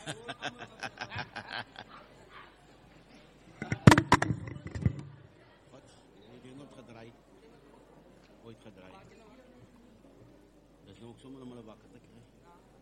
Wat? Heb je nooit gedraaid? Ooit gedraaid? Dat is ook zomaar om een wakker te krijgen.